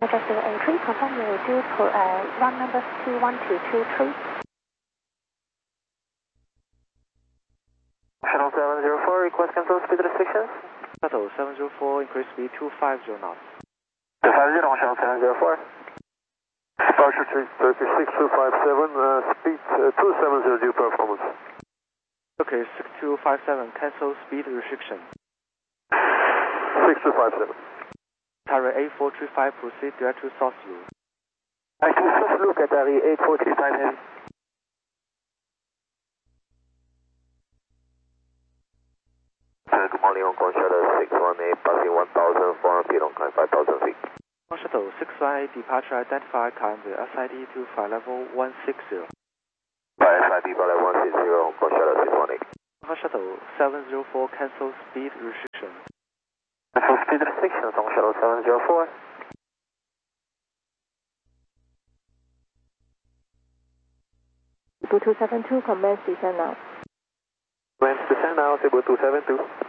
Adjusted entry, confirm you will do for run number 21223. Shuttle 704, request cancel speed restrictions. Shuttle 704, increase speed 250 knots. 250, Shuttle 704. Departure 36257, speed 270 due performance. Okay, 6257, cancel speed restriction. 6257. Tarry 8435, proceed direct to source route. I can first look at Tarry 8435 heavy. Good morning, Hong Kong Shuttle 618, passing 1,400 feet on climb 5,000 feet. Shuttle 618, departure identified, climb the SID to flight level 160. By SID flight level 160, Hong Kong Shuttle 618. Shuttle 704, cancel speed restriction. Cancel speed restrictions on Shuttle 704. Cebu 272, commence descent now. Commence descent now, Cebu 272.